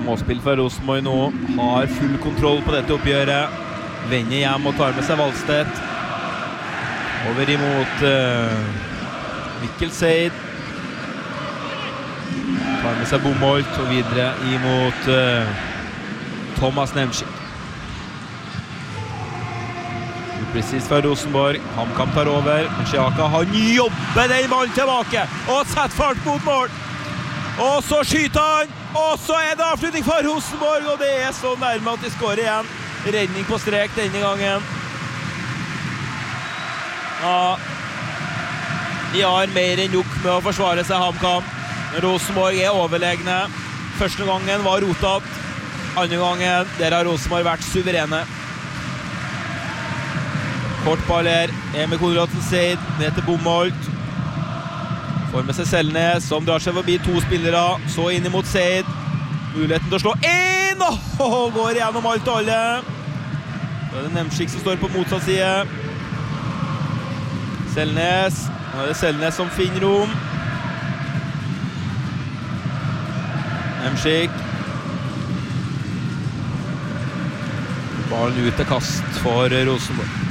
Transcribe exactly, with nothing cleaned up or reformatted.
Småspill fra Rosenborg nå, har full kontroll på dette oppgjøret. Vender hjem og tar med seg Valstedt. Over imot uh, Mikkel Seid. Tar med seg Bomholt og videre imot uh, Thomas Nemsik. Precis fra Rosenborg. HamKam tar over. Men Sjaka, han jobber den ballen tilbake og setter fart mot mål. Og så skyter han. Og så er det avslutning for Rosenborg, og det er så nærme at de skårer igjen. Redning på strek denne gangen. Ja, de har mer enn nok med å forsvare seg, HamKam. Rosenborg er overlegne. Første gangen var rotat. Andre gangen, der har Rosenborg vært suverene. Kortball her, Emil Konradsen Seid, ned til Bomholt. Får med seg Selnes, som drar seg forbi to spillere. Så inn imot Seid. Muligheten til å slå inn, og går gjennom alt og alle. Så er det Nemsik som står på motsatt side. Selnes, nå er det Selnes som finner rom. Nemsik. Ballen ut til kast for Rosenborg.